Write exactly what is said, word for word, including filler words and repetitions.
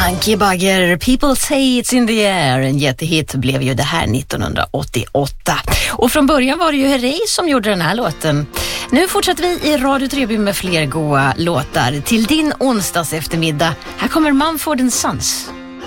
Anki Bagger, People Say It's in the Air, en jättehit blev ju det här nittonhundraåttioåtta. Och från början var det ju Herreys som gjorde den här låten. Nu fortsätter vi i Radio Treby med fler goa låtar till din onsdags eftermiddag. Här kommer Mumford and Sons.